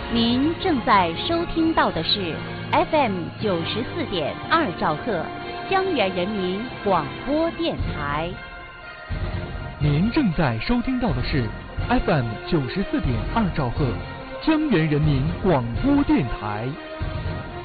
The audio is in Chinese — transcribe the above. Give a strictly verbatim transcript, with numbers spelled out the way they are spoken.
您正在收听到的是 F M 九十四点二兆赫江源人民广播电台。 您正在收听到的是 F M 九十四点二兆赫江源人民广播电台。